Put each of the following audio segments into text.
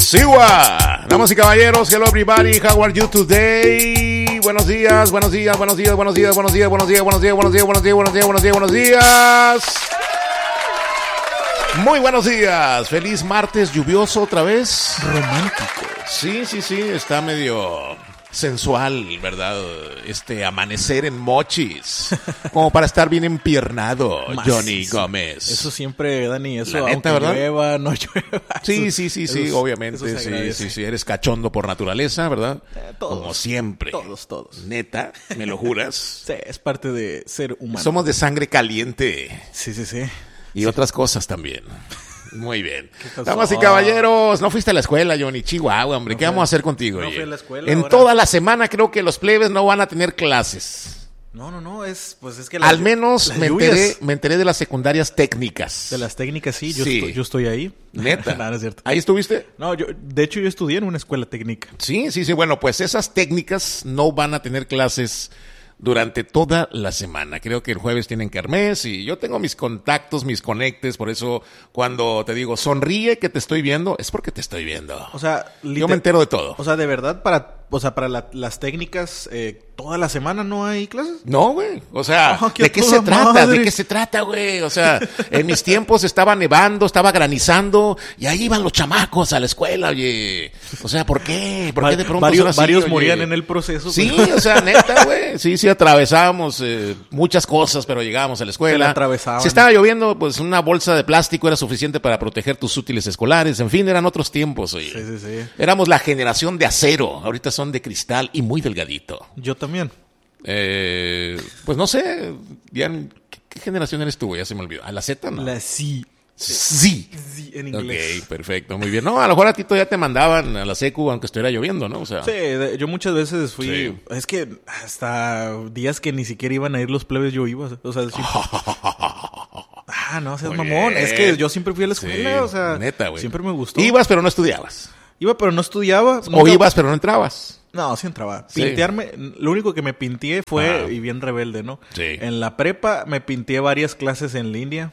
Siwa. Damas y caballeros, hello everybody, how are you today? Buenos días, buenos días, buenos días, buenos días, buenos días, buenos días, buenos días, buenos días, buenos días, buenos días, buenos días, buenos días. Muy buenos días, feliz martes lluvioso otra vez. Romántico. Sí, está medio sensual, ¿verdad? Este amanecer en Mochis, como para estar bien empiernado, Johnny Gómez. Eso siempre, Dani, eso la neta, aunque ¿verdad? llueva, no llueva. Sí, obviamente, sí, eres cachondo por naturaleza, ¿verdad? Todos. Como siempre. Todos. Neta, ¿me lo juras? Sí, es parte de ser humano. Somos de sangre caliente. Sí. Y otras cosas también. Muy bien. Damas y caballeros, no fuiste a la escuela, Johnny. Chihuahua, hombre. ¿Qué vamos a hacer contigo? No fui a la escuela. En ahora. toda la semana creo que los plebes no van a tener clases. No, es que al menos las me lluvias. enteré de las secundarias técnicas. De las técnicas, sí. Sí. Yo estoy ahí. Neta. No es cierto. ¿Ahí estuviste? No, de hecho yo estudié en una escuela técnica. Sí. Bueno, pues esas técnicas no van a tener clases durante toda la semana. Creo que el jueves tienen kermés y yo tengo mis contactos, mis conectes, por eso cuando te digo sonríe que te estoy viendo, es porque te estoy viendo. O sea, yo me entero de todo. O sea, de verdad, para las técnicas, toda la semana no hay clases. No, güey. O sea, ¿de qué toda se trata? madre. ¿De qué se trata, güey? O sea, en mis tiempos estaba nevando, estaba granizando y ahí iban los chamacos a la escuela, oye. O sea, ¿por qué? ¿Por qué de pronto son así, varios oye? morían en el proceso. Sí, o sea, neta, güey. Sí, atravesábamos muchas cosas, pero llegábamos a la escuela. Se la atravesaban. Si estaba lloviendo, pues una bolsa de plástico era suficiente para proteger tus útiles escolares. En fin, eran otros tiempos, oye. Sí. Éramos la generación de acero. Ahorita son de cristal y muy delgadito. Yo también. Pues no sé, Dian, ¿qué generación eres tú? Ya se me olvidó. ¿A la Z, no? La sí. Sí, en inglés. Ok, perfecto, muy bien. No, a lo mejor a ti todavía te mandaban a la secu aunque estuviera lloviendo, ¿no? O sea, Sí, yo muchas veces fui... Sí. Es que hasta días que ni siquiera iban a ir los plebes yo iba. O sea, no seas Muy mamón. bien. Es que yo siempre fui a la escuela, Sí, o sea... neta, güey. Siempre me gustó. Ibas pero no estudiabas. Iba pero no estudiaba. O ibas pero no entrabas. No, sí entraba. Sí. Pintearme, lo único que me pinteé fue, Ajá. y bien rebelde, ¿no? Sí. En la prepa me pinteé varias clases en línea.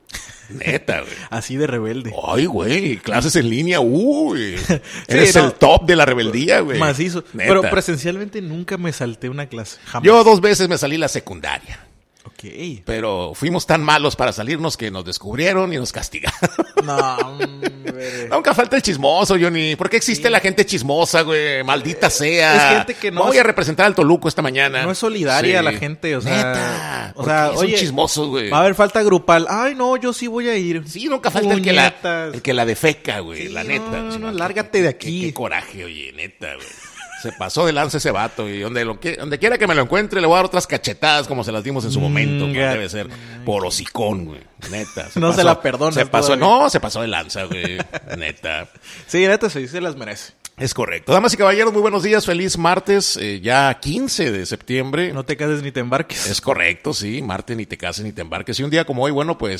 Neta, güey. Así de rebelde. Ay, güey, clases en línea, uy. Eres no. el top de la rebeldía, güey. Macizo. Neta. Pero presencialmente nunca me salté una clase. Jamás. Yo 2 veces me salí la secundaria. Ok. Pero fuimos tan malos para salirnos que nos descubrieron y nos castigaron. No, hombre. Nunca falta el chismoso, Johnny. ¿Por qué existe la gente chismosa, güey? Maldita sea. Es gente que no Voy es- a representar al Toluco esta mañana. No es solidaria Sí. la gente, o sea... Neta. O sea, ¿Por qué son oye, chismosos, güey? va a haber falta grupal. Ay, no, yo sí voy a ir. Sí, nunca falta el Puñetas. que la defeca, güey. Sí, la neta. no, Sí, lárgate de aquí. Qué coraje, oye, neta, güey. Se pasó de lanza ese vato y donde quiera que me lo encuentre le voy a dar otras cachetadas como se las dimos en su momento, como debe ser, por hocicón, güey, neta. No se la perdonas Se pasó, todavía. no, se pasó de lanza, güey, neta. Sí, neta, se las merece. Es correcto. Damas y caballeros, muy buenos días, feliz martes, ya 15 de septiembre. No te cases ni te embarques. Es correcto, sí, martes ni te cases ni te embarques. Y un día como hoy, bueno, pues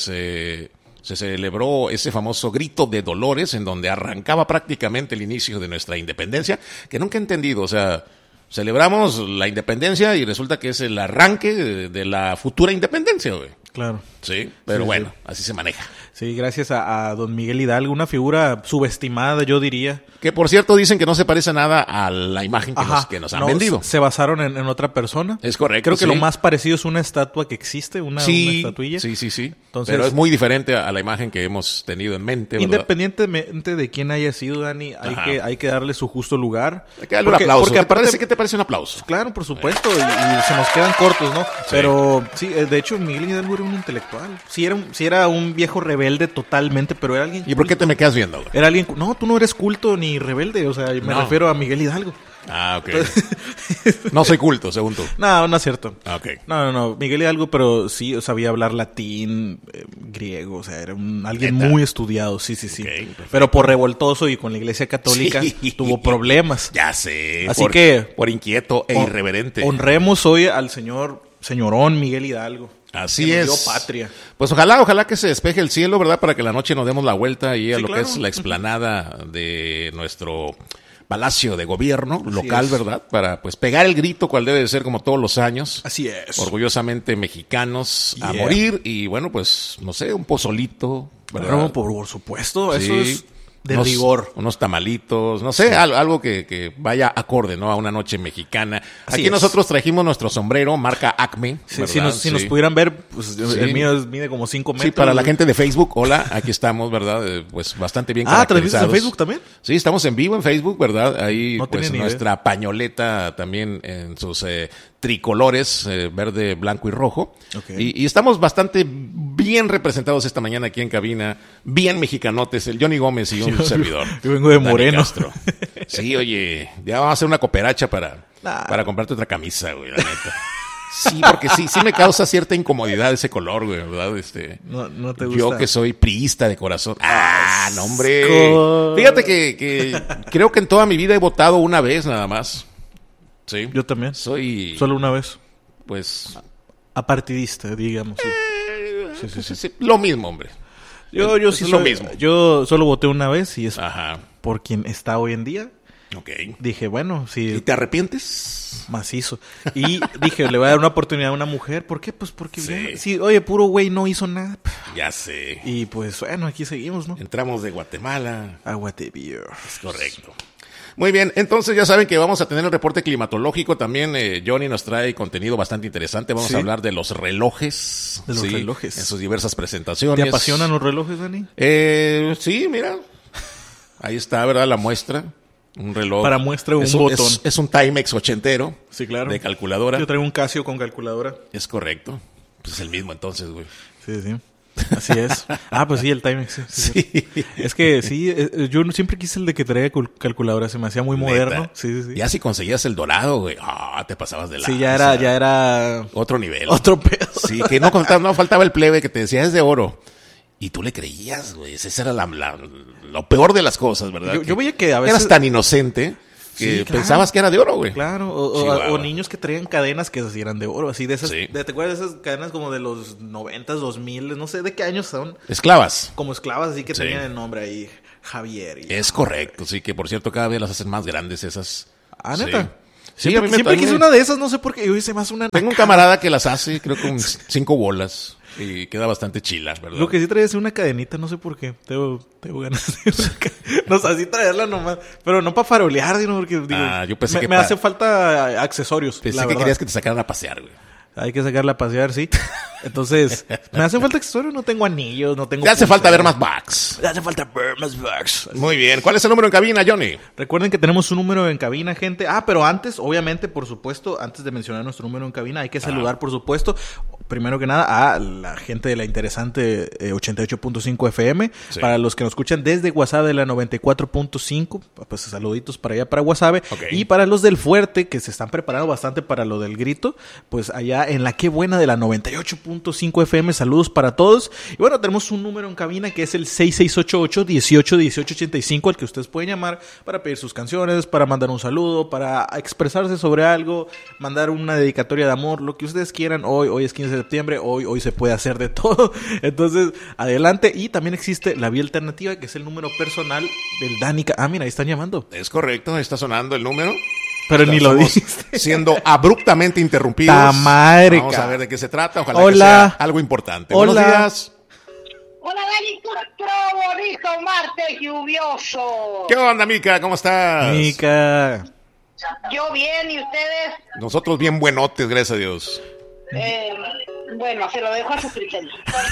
se celebró ese famoso grito de Dolores en donde arrancaba prácticamente el inicio de nuestra independencia, que nunca he entendido, o sea, celebramos la independencia y resulta que es el arranque de la futura independencia, güey. Claro. Sí, pero Sí, bueno, así se maneja. Sí, gracias a don Miguel Hidalgo, una figura subestimada, yo diría. Que por cierto dicen que no se parece nada a la imagen que nos han No, vendido. Se basaron en otra persona. Es correcto. Creo que sí. lo más parecido es una estatua que existe, una estatuilla. Sí. Entonces- Pero es muy diferente a la imagen que hemos tenido en mente, ¿verdad? Independientemente de quién haya sido, Dani, Ajá. hay que darle su justo lugar. Hay que darle un aplauso. Porque aparte, ¿Qué te parece un aplauso? claro, por supuesto, y se nos quedan cortos, ¿no? Pero sí, de hecho, Miguel Hidalgo era un intelectual. Sí era un viejo rebelde totalmente, pero era alguien... ¿Y por qué te me quedas viendo, güey? Era alguien... No, tú no eres culto ni rebelde, o sea, me No. refiero a Miguel Hidalgo. Ah, ok. No soy culto, según tú. No es cierto. Ah, ok. No, Miguel Hidalgo, pero sí sabía hablar latín, griego, o sea, era alguien ¿Neta? muy estudiado, sí. Ok, perfecto. Pero por revoltoso y con la Iglesia Católica Sí. tuvo problemas. Ya sé. Así que- Por inquieto e Hon- irreverente. Honremos hoy al señorón Miguel Hidalgo. Así que nos es. dio patria. Pues ojalá que se despeje el cielo, ¿verdad? Para que la noche nos demos la vuelta ahí a Sí, lo claro. que es la explanada de nuestro Palacio de Gobierno local, es. ¿verdad? Para pues pegar el grito cual debe de ser como todos los años. Así es. Orgullosamente mexicanos a Yeah. morir y bueno, pues no sé, un pozolito, ¿verdad? Claro, por supuesto, Sí. eso es De rigor. Unos tamalitos, no sé, algo que vaya acorde, ¿no? A una noche mexicana. Así Aquí es. nosotros trajimos nuestro sombrero, marca Acme. Sí, ¿verdad? si nos pudieran ver, pues Sí. el mío mide como 5 metros. Sí, para la gente de Facebook, hola, aquí estamos, ¿verdad? Pues bastante bien ¿transmites caracterizados. en Facebook también? Sí, estamos en vivo en Facebook, ¿verdad? Ahí, No pues, tenía ni nuestra pañoleta también en sus tricolores, verde, blanco y rojo. Okay. Y estamos bastante bien representados esta mañana aquí en cabina, bien mexicanotes, el Johnny Gómez y un servidor. Yo vengo de Dani Moreno. Castro. Sí, oye, ya vamos a hacer una cooperacha para Nah. comprarte otra camisa, güey, la neta. Sí, porque sí me causa cierta incomodidad ese color, güey, ¿verdad? No te gusta. Yo que soy priista de corazón. Ah, no, hombre. Asco. Fíjate que creo que en toda mi vida he votado una vez nada más. Sí. Yo también. Soy, Solo una vez. pues, Apartidista, digamos. Sí. sí, lo mismo, hombre. Yo Es sí lo soy- mismo. Yo solo voté una vez y es Ajá. por quien está hoy en día. Ok. Dije, bueno, ¿Y sí, te arrepientes? macizo. Y dije, le voy a dar una oportunidad a una mujer. ¿Por qué? Pues porque, Sí. sí, oye, puro güey no hizo nada. Ya sé. Y pues, bueno, aquí seguimos, ¿no? Entramos de Guatemala. Aguate beer. Es correcto. Muy bien, entonces ya saben que vamos a tener el reporte climatológico. También Johnny nos trae contenido bastante interesante. Vamos Sí. a hablar de los relojes. De los Sí, relojes. En sus diversas presentaciones. ¿Te apasionan los relojes, Dani? Sí, mira. Ahí está, ¿verdad? La muestra. Un reloj. Para muestra, un es botón. Es un Timex ochentero. Sí, claro. De calculadora. Yo traigo un Casio con calculadora. Es correcto. Pues es el mismo entonces, güey. Sí. Así es. Pues sí, el Timex. Sí. Sí. Es que sí, yo siempre quise el de que traía calculadora. Se me hacía muy moderno. Neta. Sí. Ya si conseguías el dorado, güey. Te pasabas de la. Sí, ya era Otro nivel. otro pedo. Sí, que no faltaba el plebe que te decía es de oro. Y tú le creías, güey. Esa era lo peor de las cosas, ¿verdad? Yo veía que a veces... Eras tan inocente que Sí, claro. pensabas que era de oro, güey. Claro, Chihuahua. o niños que traían cadenas que así eran de oro, así de esas, Sí. ¿te acuerdas de esas cadenas como de los 90s, 2000, no sé de qué años son? Esclavas. Como esclavas, así que Sí. tenían el nombre ahí, Javier. Es correcto, sí, que por cierto cada vez las hacen más grandes esas. ¿Neta? Sí, Siempre, a mí me- siempre a mí quise me- una de esas, no sé por qué, yo hice más una... Tengo un camarada que las hace, creo con 5 bolas. Y queda bastante chila, ¿verdad? Lo que sí traía es una cadenita, no sé por qué. Tengo ganas de no sé, así traerla nomás. Pero no para farolear, sino porque digo, Yo pensé que me hace falta accesorios. Pensé la que verdad. querías que te sacaran a pasear, güey. Hay que sacarla a pasear, sí. Entonces, me hace falta accesorios, no tengo anillos, no tengo... Te hace falta ver pulseras. más bugs. Me hace falta ver más bugs. Muy bien. ¿Cuál es el número en cabina, Johnny? Recuerden que tenemos un número en cabina, gente. Pero antes, obviamente, por supuesto, antes de mencionar nuestro número en cabina, hay que saludar, por supuesto, primero que nada, a la gente de la interesante 88.5 FM. Sí. Para los que nos escuchan desde Guasave, la 94.5, pues saluditos para allá, para Guasave. Ok. Y para los del Fuerte, que se están preparando bastante para lo del grito, pues allá en la Qué Buena de la 98.5 FM, saludos para todos. Y bueno, tenemos un número en cabina que es el 6688-181885, al que ustedes pueden llamar para pedir sus canciones, para mandar un saludo, para expresarse sobre algo, mandar una dedicatoria de amor, lo que ustedes quieran. Hoy es 15 de septiembre, hoy se puede hacer de todo. Entonces, adelante. Y también existe la vía alternativa, que es el número personal del Danica. Mira, ahí están llamando. Es correcto, está sonando el número. Pero ni lo Estamos dijiste. siendo abruptamente interrumpidos. ¡Ta madre, Vamos a cabrón! ver de qué se trata. Ojalá Hola. que sea algo importante. Hola. Buenos días. Hola, Dani Castro, bonito martes lluvioso. ¿Qué onda, Mica? ¿Cómo estás? Mica. Yo bien, ¿y ustedes? Nosotros bien buenotes, gracias a Dios. Bueno, se lo dejo a su criterio.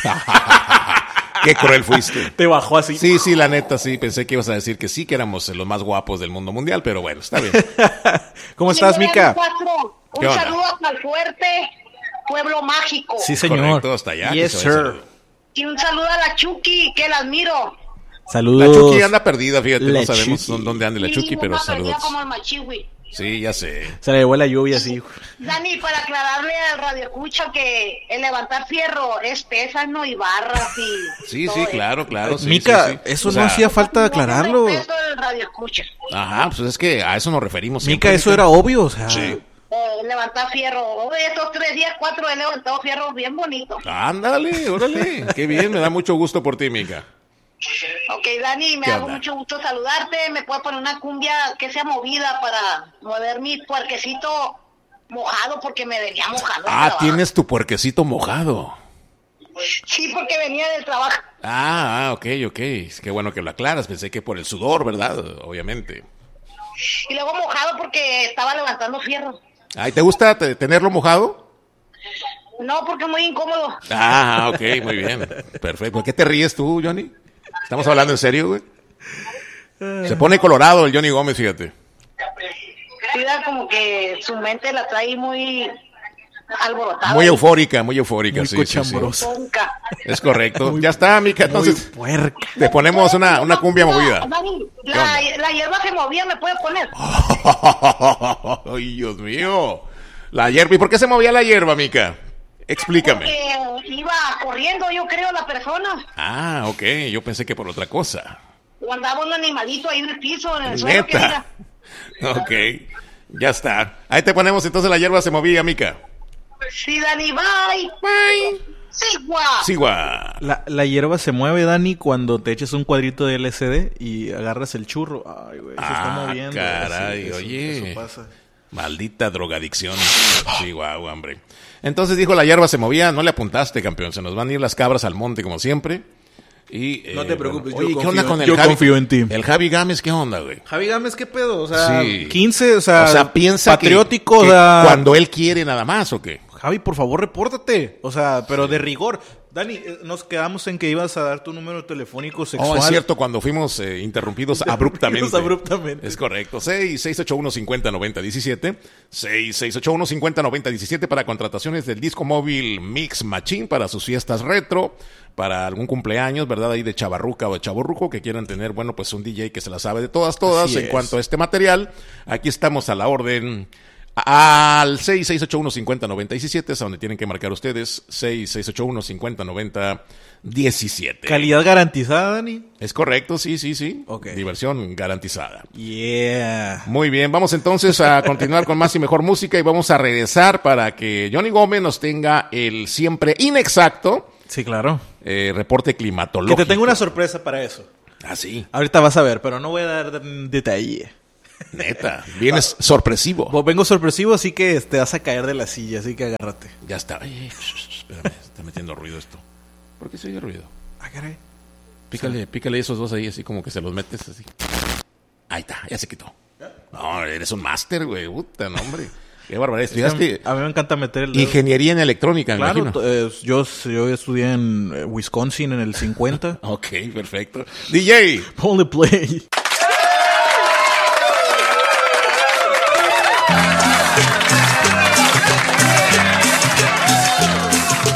Qué cruel fuiste. Te bajó así. Sí, la neta, sí. Pensé que ibas a decir que sí, que éramos los más guapos del mundo mundial, pero bueno, está bien. ¿Cómo estás, Señora Mica? Castro, ¿Qué un onda? saludo hasta el fuerte, pueblo mágico. Sí, señor. Correcto, hasta allá. Yes, que se vaya sir. saludo. Y un saludo a la Chucky, que la admiro. Saludos. La Chucky anda perdida, fíjate, La no sabemos Chucky. dónde anda la Sí, Chucky, pero una perdida saludos. como el machihui. Sí, ya sé. Se le llevó la lluvia así. Dani, para aclararle al radio escucha que el levantar fierro es pesas, y barras y... Sí, todo sí, eso. claro. Sí, Mica, sí, sí. eso O no sea, hacía falta aclararlo. Respeto del radio escucha. Ajá, pues es que a eso nos referimos Mica, siempre, eso era obvio, o sea. Sí. Levantar fierro. Hoy estos 3 días, 4 he levantado fierro bien bonito. Ándale, órale. Qué bien, me da mucho gusto por ti, Mica. Ok, Dani, me ¿Qué hago onda? mucho gusto saludarte. ¿Me puedes poner una cumbia que sea movida para mover mi puerquecito mojado? Porque me venía mojado. Tienes tu puerquecito mojado. Sí, porque venía del trabajo. Ok. Es que bueno que lo aclaras. Pensé que por el sudor, ¿verdad? Obviamente. Y luego mojado porque estaba levantando fierro. Ay, ¿te gusta tenerlo mojado? No, porque es muy incómodo. Ok, muy bien. Perfecto. ¿Por qué te ríes tú, Johnny? ¿Estamos hablando en serio, güey? Se pone colorado el Johnny Gómez, fíjate. Cuida como que su mente la trae muy alborotada. Muy eufórica, Muy sí. cochambrosa. Tonca. Es correcto. Ya está, mica. Entonces, Muy puerca. te ponemos una cumbia movida. Dani, la hierba se movía, ¿me puede poner? Ay, Dios mío. La hierba. ¿Y por qué se movía la hierba, mica? Explícame. Porque iba corriendo, yo creo, la persona. Ok. Yo pensé que por otra cosa. O andaba un animalito ahí en el piso, en el suelo. Que Neta. Ok. Ya está. Ahí te ponemos entonces la hierba se movía, mica. Sí, Dani, bye. Bye. Sí, guau. Sí, guau. La hierba se mueve, Dani, cuando te eches un cuadrito de LCD y agarras el churro. Ay, güey, se está moviendo. Caray, Eso, oye. Eso pasa. Maldita drogadicción. Sí, guau, hombre. Entonces dijo la hierba se movía, no le apuntaste, campeón. Se nos van a ir las cabras al monte como siempre. Y, No te preocupes, oye, yo ¿qué onda confío- con el yo Javi? confío en ti. El Javi Gámez, ¿qué onda, güey? Javi Gámez, ¿qué pedo? O sea, Sí. 15, o sea, piensa patriótico, que o sea, cuando él quiere nada más, ¿o qué? Javi, por favor, repórtate. O sea, pero de rigor. Dani, nos quedamos en que ibas a dar tu número telefónico sexual. Es cierto, cuando fuimos interrumpidos abruptamente. abruptamente. Es correcto. 681-50-90-17. 681-50-90-17 para contrataciones del disco móvil Mix Machine para sus fiestas retro, para algún cumpleaños, ¿verdad? Ahí de chavarruca o de chavorruco que quieran tener, bueno, pues un DJ que se la sabe de todas. Así En es. cuanto a este material, aquí estamos a la orden. Al 6681-5090-17 es a donde tienen que marcar ustedes. 6681-5090-17. Calidad garantizada, Dani. Es correcto, sí. Ok. Diversión garantizada. Yeah. Muy bien, vamos entonces a continuar con más y mejor música y vamos a regresar para que Johnny Gómez nos tenga el siempre inexacto Sí, claro. reporte Que climatológico. te tengo una sorpresa para eso. Ah, sí, Ahorita vas a ver, pero no voy a dar detalle. neta, vienes sorpresivo. Vengo sorpresivo, así que te vas a caer de la silla, así que agárrate. Ya está. Ay, espérame, está metiendo ruido esto. ¿Por qué se oye ruido? Ah, caray. Pícale esos dos ahí, así como que se los metes así. Ahí está, ya se quitó. No, eres un máster, güey. Puta, no, hombre. Qué barbaridad. Estudiaste A mí me encanta meter el dedo. ingeniería en electrónica, me Claro, imagino. yo estudié en Wisconsin en el 50. Ok, perfecto. DJ. Ponle play.